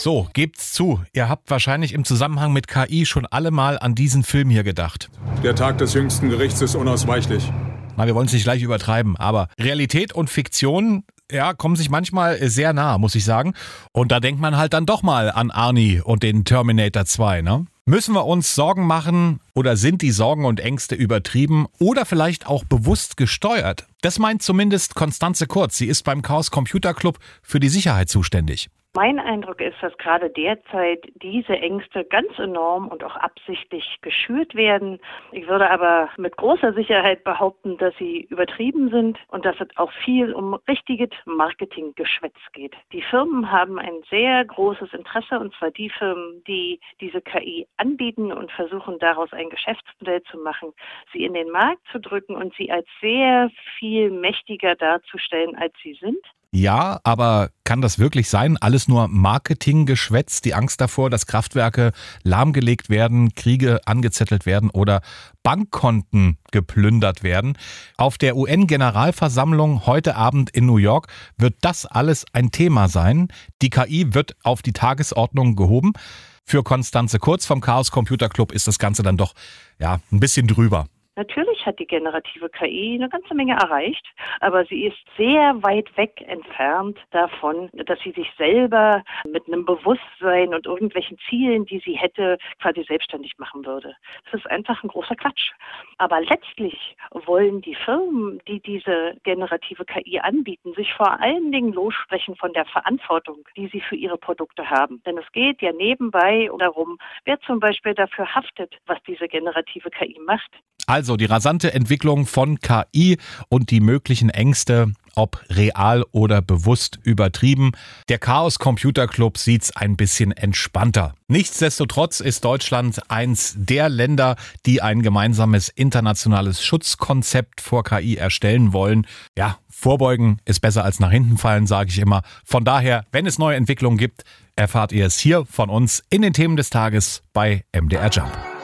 So, gebt's zu. Ihr habt wahrscheinlich im Zusammenhang mit KI schon alle mal an diesen Film hier gedacht. Der Tag des jüngsten Gerichts ist unausweichlich. Na, wir wollen es nicht gleich übertreiben, aber Realität und Fiktion, ja, kommen sich manchmal sehr nah, muss ich sagen. Und da denkt man halt dann doch mal an Arnie und den Terminator 2, ne? Müssen wir uns Sorgen machen oder sind die Sorgen und Ängste übertrieben oder vielleicht auch bewusst gesteuert? Das meint zumindest Constanze Kurz. Sie ist beim Chaos Computer Club für die Sicherheit zuständig. Mein Eindruck ist, dass gerade derzeit diese Ängste ganz enorm und auch absichtlich geschürt werden. Ich würde aber mit großer Sicherheit behaupten, dass sie übertrieben sind und dass es auch viel um richtiges Marketinggeschwätz geht. Die Firmen haben ein sehr großes Interesse, und zwar die Firmen, die diese KI anbieten und versuchen, daraus ein Geschäftsmodell zu machen, sie in den Markt zu drücken und sie als sehr viel mächtiger darzustellen, als sie sind. Ja, aber kann das wirklich sein? Alles nur Marketinggeschwätz, die Angst davor, dass Kraftwerke lahmgelegt werden, Kriege angezettelt werden oder Bankkonten geplündert werden. Auf der UN-Generalversammlung heute Abend in New York wird das alles ein Thema sein. Die KI wird auf die Tagesordnung gehoben. Für Constanze Kurz vom Chaos Computer Club ist das Ganze dann doch ein bisschen drüber. Natürlich hat die generative KI eine ganze Menge erreicht, aber sie ist sehr weit weg entfernt davon, dass sie sich selber mit einem Bewusstsein und irgendwelchen Zielen, die sie hätte, quasi selbstständig machen würde. Das ist einfach ein großer Quatsch. Aber letztlich wollen die Firmen, die diese generative KI anbieten, sich vor allen Dingen lossprechen von der Verantwortung, die sie für ihre Produkte haben. Denn es geht ja nebenbei darum, wer zum Beispiel dafür haftet, was diese generative KI macht. Also die rasante Entwicklung von KI und die möglichen Ängste, ob real oder bewusst übertrieben. Der Chaos Computer Club sieht's ein bisschen entspannter. Nichtsdestotrotz ist Deutschland eins der Länder, die ein gemeinsames internationales Schutzkonzept vor KI erstellen wollen. Ja, vorbeugen ist besser als nach hinten fallen, sage ich immer. Von daher, wenn es neue Entwicklungen gibt, erfahrt ihr es hier von uns in den Themen des Tages bei MDR Jump.